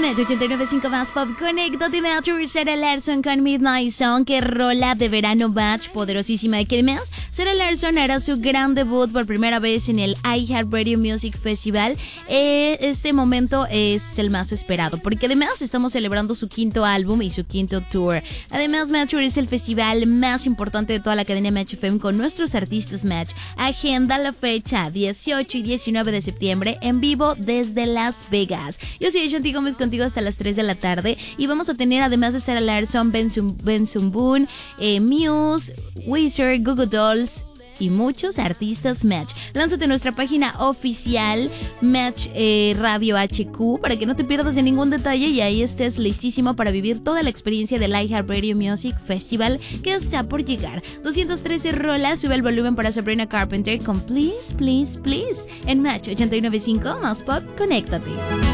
Match 89.5 más pop. Conéctate, Match. Sarah Larson con Midnight Song. Que rola de verano, Match. Poderosísima. Y que además Sarah Larson hará su gran debut por primera vez en el iHeartRadio Music Festival. Este momento es el más esperado, porque además estamos celebrando su quinto álbum y su quinto tour. Además, Match es el festival más importante de toda la cadena Match FM con nuestros artistas, Match. Agenda la fecha 18 y 19 de septiembre en vivo desde Las Vegas. Yo soy Shanti Gómez contigo hasta las 3 de la tarde y vamos a tener, además de Sarah Larson, Benson Boone, Muse, Weezer, Goo Goo Dolls y muchos artistas, Match. Lánzate a nuestra página oficial Match Radio HQ para que no te pierdas de ningún detalle y ahí estés listísimo para vivir toda la experiencia del iHeartRadio Music Festival que está por llegar. 213 rolas, sube el volumen para Sabrina Carpenter con Please, Please, Please en Match 89.5 más pop, conéctate.